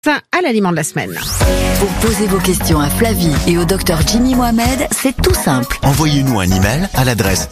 À l'aliment de la semaine. Pour poser vos questions à Flavie et au docteur Jimmy Mohamed, c'est tout simple. Envoyez-nous un email à l'adresse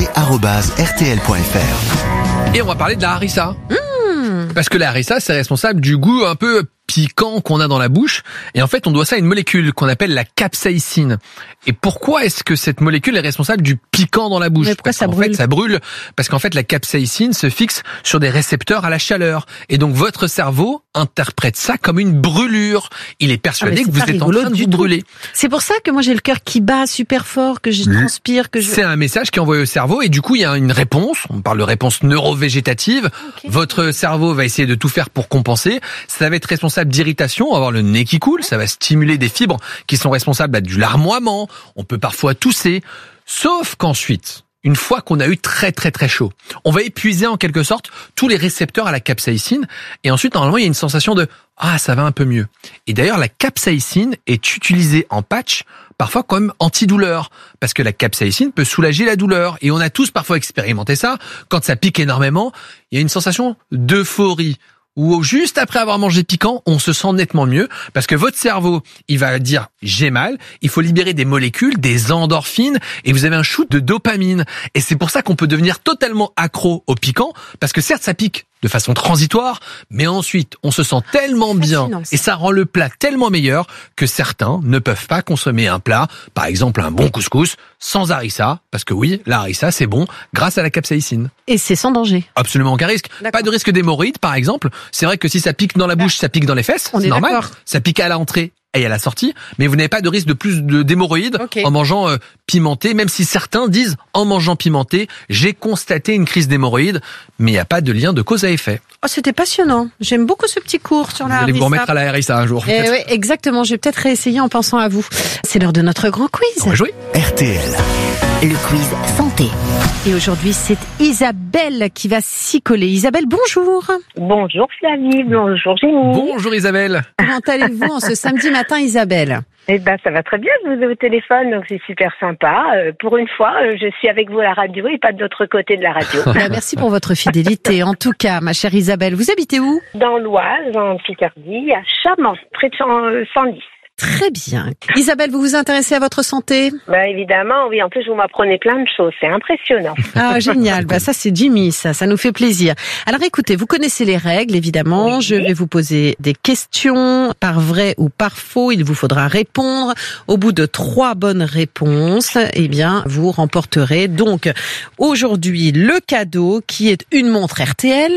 santé@rtl.fr. Et on va parler de la harissa. Parce que la harissa, c'est responsable du goût un peu piquant qu'on a dans la bouche. Et en fait, on doit ça à une molécule qu'on appelle la capsaïcine. Et pourquoi est-ce que cette molécule est responsable du piquant dans la bouche? Mais pourquoi ça brûle? En fait, ça brûle parce qu'en fait, la capsaïcine se fixe sur des récepteurs à la chaleur. Et donc, votre cerveau interprète ça comme une brûlure. Il est persuadé que vous êtes en train de vous brûler. C'est pour ça que moi, j'ai le cœur qui bat super fort, que je transpire, que je... C'est un message qui est envoyé au cerveau et du coup, il y a une réponse. On parle de réponse neurovégétative. Okay. Votre cerveau va essayer de tout faire pour compenser. Ça va être responsable d'irritation, on va avoir le nez qui coule, ça va stimuler des fibres qui sont responsables du larmoiement, on peut parfois tousser, sauf qu'ensuite, une fois qu'on a eu très chaud, on va épuiser en quelque sorte tous les récepteurs à la capsaïcine et ensuite normalement il y a une sensation de « ah ça va un peu mieux ». Et d'ailleurs la capsaïcine est utilisée en patch parfois comme antidouleur, parce que la capsaïcine peut soulager la douleur. Et on a tous parfois expérimenté ça, quand ça pique énormément, il y a une sensation d'euphorie, ou juste après avoir mangé piquant, on se sent nettement mieux parce que votre cerveau, il va dire j'ai mal, il faut libérer des molécules, des endorphines et vous avez un shoot de dopamine. Et c'est pour ça qu'on peut devenir totalement accro au piquant parce que certes ça pique de façon transitoire, mais ensuite on se sent tellement bien et ça rend le plat tellement meilleur que certains ne peuvent pas consommer un plat, par exemple un bon couscous, sans harissa, parce que oui, la harissa c'est bon grâce à la capsaïcine. Et c'est sans danger. Absolument aucun risque. Pas de risque d'hémorroïdes par exemple. C'est vrai que si ça pique dans la bouche, ça pique dans les fesses, c'est normal. D'accord. Ça pique à l'entrée et à la sortie, mais vous n'avez pas de risque de plus d'hémorroïdes en mangeant pimenté, même si certains disent en mangeant pimenté, j'ai constaté une crise d'hémorroïdes, mais il n'y a pas de lien de cause à effet. Oh, c'était passionnant. J'aime beaucoup ce petit cours sur la harissa. Vous allez vous remettre à la harissa un jour. Oui, exactement. Je vais peut-être réessayer en pensant à vous. C'est l'heure de notre grand quiz. On va jouer. RTL. Le quiz santé. Et aujourd'hui, c'est Isabelle qui va s'y coller. Isabelle, bonjour. Bonjour Flavie, bonjour Jimmy. Bonjour Isabelle. Comment allez-vous en ce samedi matin, Isabelle? Eh ben, ça va très bien, je vous ai au téléphone, donc c'est super sympa. Pour une fois, je suis avec vous à la radio et pas de l'autre côté de la radio. Merci pour votre fidélité. En tout cas, ma chère Isabelle, vous habitez où? Dans l'Oise, en Picardie, à Chamans, près de 110. Très bien. Isabelle, vous vous intéressez à votre santé? Bah évidemment, oui. En plus, vous m'apprenez plein de choses. C'est impressionnant. Ah, génial. Bah ça, c'est Jimmy, ça nous fait plaisir. Alors écoutez, vous connaissez les règles, évidemment. Oui. Je vais vous poser des questions par vrai ou par faux. Il vous faudra répondre. Au bout de 3 bonnes réponses, eh bien, vous remporterez donc aujourd'hui le cadeau qui est une montre RTL,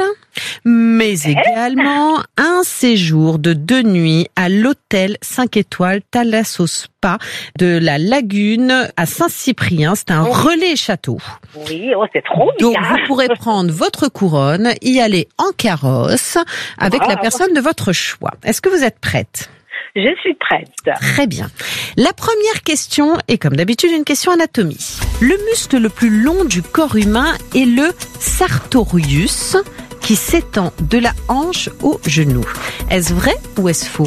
mais également un séjour de 2 nuits à l'hôtel 5 étoiles Thalasso Spa de la Lagune à Saint-Cyprien. C'est un relais château. Oui, c'est trop bien. Donc vous pourrez prendre votre couronne, y aller en carrosse avec la personne de votre choix. Est-ce que vous êtes prête? Je suis prête. Très bien. La première question est comme d'habitude une question anatomie. Le muscle le plus long du corps humain est le sartorius, qui s'étend de la hanche au genou. Est-ce vrai ou est-ce faux?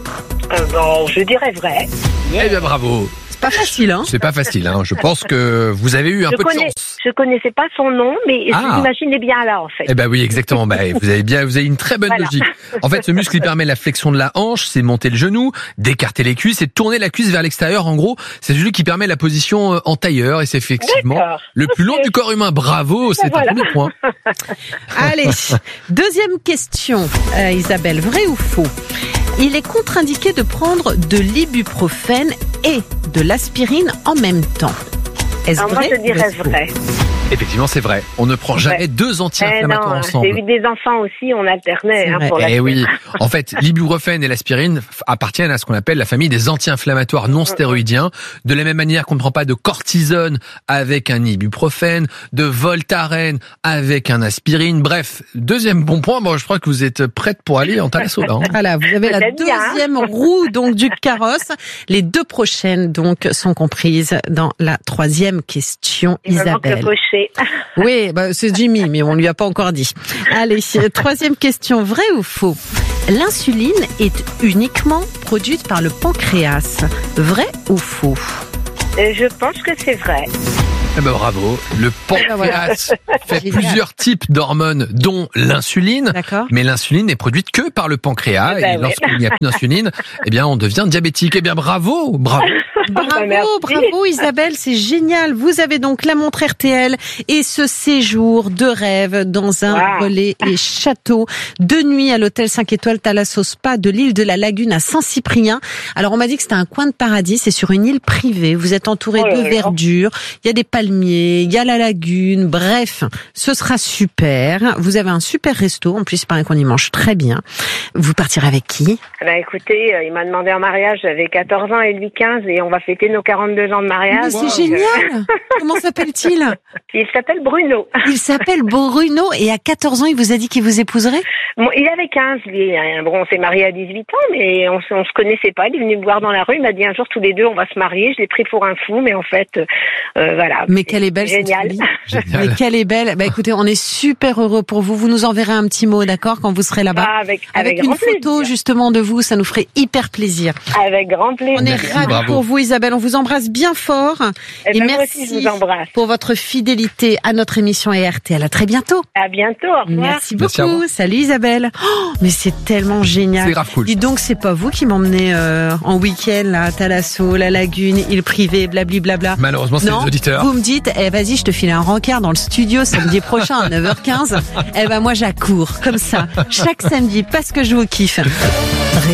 Bon, je dirais vrai. Eh bien, bravo. C'est pas facile, hein? C'est pas facile, hein. Je pense que vous avez eu un peu de chance. Je connaissais pas son nom, mais je l'imaginais bien là, en fait. Eh ben oui, exactement. Vous avez une très bonne logique. En fait, ce muscle, il permet la flexion de la hanche, c'est monter le genou, d'écarter les cuisses et de tourner la cuisse vers l'extérieur. En gros, c'est celui qui permet la position en tailleur et c'est effectivement le plus long du corps humain. Bravo, c'est un premier point. Allez, deuxième question, Isabelle, vrai ou faux? Il est contre-indiqué de prendre de l'ibuprofène et de l'aspirine en même temps. Est-ce vrai? Moi, je dirais vrai. Effectivement, c'est vrai. On ne prend jamais 2 anti-inflammatoires ensemble. J'ai eu des enfants aussi, on alternait pour la. Oui. En fait, l'ibuprofène et l'aspirine appartiennent à ce qu'on appelle la famille des anti-inflammatoires non stéroïdiens. De la même manière qu'on ne prend pas de cortisone avec un ibuprofène, de Voltaren avec un aspirine. Bref, deuxième bon point. Bon, je crois que vous êtes prête pour aller en Thalasso là. Voilà, vous avez la deuxième roue donc du carrosse. Les 2 prochaines donc sont comprises dans la 3e question, Isabelle. Oui, c'est Jimmy, mais on lui a pas encore dit. Allez, 3e question, vrai ou faux? L'insuline est uniquement produite par le pancréas. Vrai ou faux? Je pense que c'est vrai. Eh ben bravo. Le pancréas fait Génial. plusieurs types d'hormones, dont l'insuline. D'accord. Mais l'insuline n'est produite que par le pancréas. Eh ben Et oui. lorsqu'il n'y a plus d'insuline, eh bien, on devient diabétique. Eh bien, bravo. Bravo, merci. bravo Isabelle, c'est génial. Vous avez donc la montre RTL et ce séjour de rêve dans un Wow. relais et château de nuit à l'hôtel 5 étoiles Thalasso Spa de l'île de la Lagune à Saint-Cyprien. Alors on m'a dit que c'était un coin de paradis, c'est sur une île privée. Vous êtes entouré Oh là de là. verdure, il y a des palmiers, il y a la lagune. Bref, ce sera super. Vous avez un super resto. En plus, il paraît qu'on y mange très bien. Vous partirez avec qui? Bah écoutez, il m'a demandé en mariage, j'avais 14 ans et lui 15 et on va fêter nos 42 ans de mariage. Mais c'est génial. Comment s'appelle-t-il? Il s'appelle Bruno. Il s'appelle Bruno et à 14 ans, il vous a dit qu'il vous épouserait? Bon, il avait 15, lui. Bon, on s'est mariés à 18 ans, mais on se connaissait pas. Il est venu me voir dans la rue, il m'a dit un jour tous les deux on va se marier. Je l'ai pris pour un fou, mais en fait, voilà. Mais quelle est belle cette Génial. folie. Génial. Mais quelle est belle. Bah écoutez, on est super heureux pour vous. Vous nous enverrez un petit mot, d'accord, quand vous serez là-bas. Ah, avec Avec grand une photo plaisir. justement de vous, ça nous ferait hyper plaisir. Avec grand plaisir. On est Merci, ravis bravo. pour vous Isabelle, on vous embrasse bien fort. Eh Et ben, moi merci aussi, je vous embrasse. pour votre fidélité à notre émission et RTL. À très bientôt. À bientôt. Au revoir. Merci Merci à beaucoup. vous. Salut Isabelle. Oh, mais c'est tellement génial. C'est grave cool. Dis donc, c'est pas vous qui m'emmenez en week-end là, à Thalasso, la Lagune, île privée, blablabla. Malheureusement, c'est Non, les auditeurs. vous me dites, vas-y, je te file un rencard dans le studio samedi prochain à 9h15. Moi, j'accours comme ça chaque samedi parce que je vous kiffe.